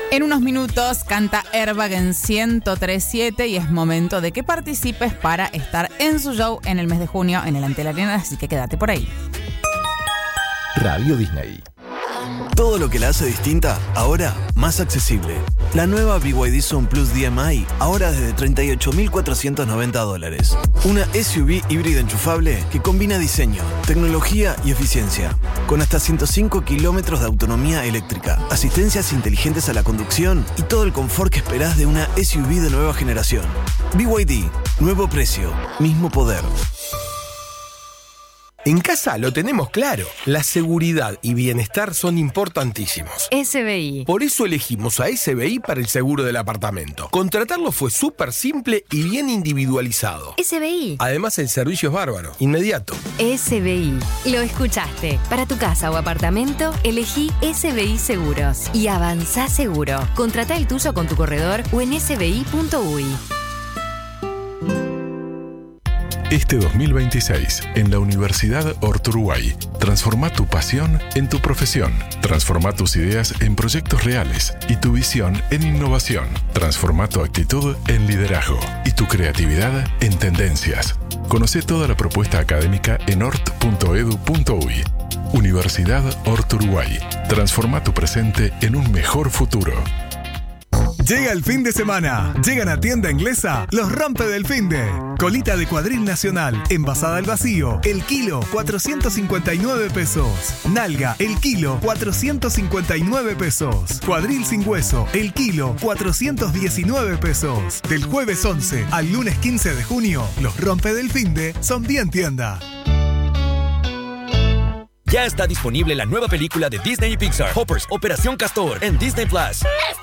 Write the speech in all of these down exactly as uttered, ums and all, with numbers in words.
En unos minutos canta Airbag en ciento tres punto siete y es momento de que participes para estar en su show en el mes de junio en el Antel Arena, así que quédate por ahí. Radio Disney. Todo lo que la hace distinta, ahora más accesible. La nueva B Y D Zone Plus D M I, ahora desde treinta y ocho mil cuatrocientos noventa dólares. Una S U V híbrida enchufable que combina diseño, tecnología y eficiencia. Con hasta ciento cinco kilómetros de autonomía eléctrica, asistencias inteligentes a la conducción y todo el confort que esperás de una S U V de nueva generación. B Y D, nuevo precio, mismo poder. En casa lo tenemos claro. La seguridad y bienestar son importantísimos. S B I. Por eso elegimos a S B I para el seguro del apartamento. Contratarlo fue súper simple y bien individualizado. S B I. Además, el servicio es bárbaro, inmediato. S B I. Lo escuchaste. Para tu casa o apartamento, elegí S B I Seguros. Y avanzá seguro. Contratá el tuyo con tu corredor o en s b i punto u i. Este dos mil veintiséis, en la Universidad Orturuguay, transforma tu pasión en tu profesión. Transforma tus ideas en proyectos reales y tu visión en innovación. Transforma tu actitud en liderazgo y tu creatividad en tendencias. Conoce toda la propuesta académica en ort punto edu punto u i. Universidad Orturuguay. Transforma tu presente en un mejor futuro. Llega el fin de semana. Llegan a Tienda Inglesa los rompe del finde. Colita de cuadril nacional, envasada al vacío, el kilo, cuatrocientos cincuenta y nueve pesos. Nalga, el kilo, cuatrocientos cincuenta y nueve pesos. Cuadril sin hueso, el kilo, cuatrocientos diecinueve pesos. Del jueves once al lunes quince de junio, los rompe del finde son bien tienda. Ya está disponible la nueva película de Disney y Pixar, Hoppers, Operación Castor, en Disney Plus.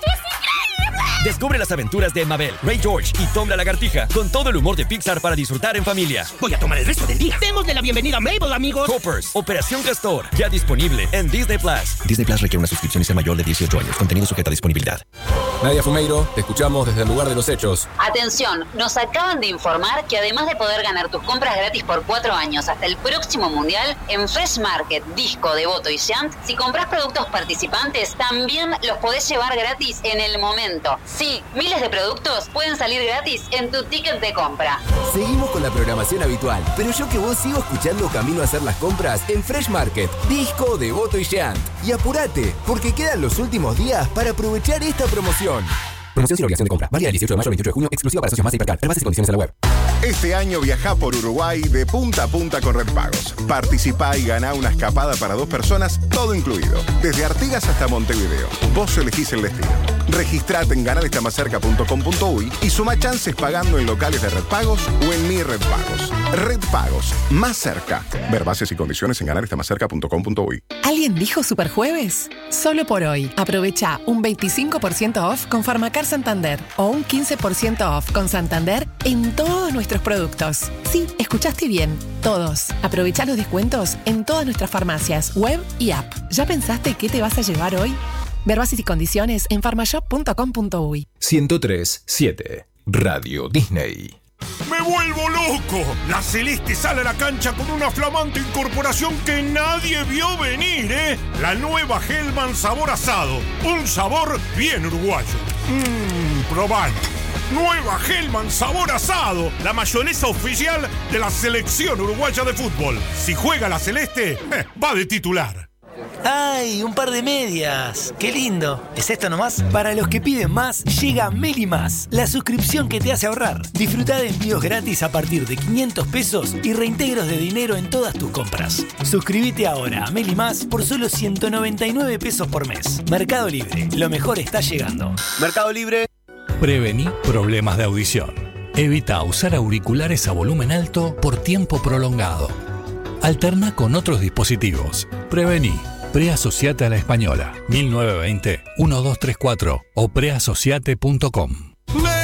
Descubre las aventuras de Mabel, Ray George y Tom la Lagartija con todo el humor de Pixar para disfrutar en familia. Voy a tomar el resto del día. Démosle la bienvenida a Mabel, amigos. Hoppers, Operación Castor, ya disponible en Disney Plus. Disney Plus requiere una suscripción y ser mayor de dieciocho años. Contenido sujeto a disponibilidad. Nadia Fumeiro, te escuchamos desde el lugar de los hechos. Atención, nos acaban de informar que además de poder ganar tus compras gratis por cuatro años hasta el próximo Mundial, en Fresh Market, Disco, Devoto y Shant, si compras productos participantes, también los podés llevar gratis en el momento. Sí, miles de productos pueden salir gratis en tu ticket de compra. Seguimos con la programación habitual, pero yo que vos sigo escuchando camino a hacer las compras en Fresh Market, Disco, Devoto y Shant. Y apurate, porque quedan los últimos días para aprovechar esta promoción. Promoción sin obligación de compra. Válida del dieciocho de mayo al veintiocho de junio, exclusiva para socios más Hipercar. Bases y condiciones en la web. Este año viajá por Uruguay de punta a punta con Red Pagos. Participá y ganá una escapada para dos personas, todo incluido. Desde Artigas hasta Montevideo. Vos elegís el destino. Registrate en ganar está más cerca punto com punto u i y suma chances pagando en locales de Red Pagos o en Mi Red Pagos. Red Pagos, más cerca. Ver bases y condiciones en ganar está más cerca punto com punto u i. ¿Alguien dijo Superjueves? Solo por hoy. Aprovecha un veinticinco por ciento off con Farmacar Santander o un quince por ciento off con Santander en todos nuestros productos. Sí, escuchaste bien. Todos. Aprovecha los descuentos en todas nuestras farmacias, web y app. ¿Ya pensaste qué te vas a llevar hoy? Ver bases y condiciones en farmashop punto com punto u i. ciento tres punto siete Radio Disney. ¡Me vuelvo loco! La Celeste sale a la cancha con una flamante incorporación que nadie vio venir, ¿eh? La nueva Hellman sabor asado. Un sabor bien uruguayo. Mmm, probalo. Nueva Hellman sabor asado. La mayonesa oficial de la selección uruguaya de fútbol. Si juega la Celeste, eh, va de titular. ¡Ay, un par de medias! ¡Qué lindo! ¿Es esto nomás? Para los que piden más, llega Meli Más, la suscripción que te hace ahorrar. Disfruta de envíos gratis a partir de quinientos pesos y reintegros de dinero en todas tus compras. Suscríbete ahora a Meli Más por solo ciento noventa y nueve pesos por mes. Mercado Libre, lo mejor está llegando. Mercado Libre. Prevení problemas de audición. Evita usar auriculares a volumen alto por tiempo prolongado. Alterna con otros dispositivos. Prevení. Preasociate a la Española. mil novecientos veinte, uno dos tres cuatro o preasociate punto com.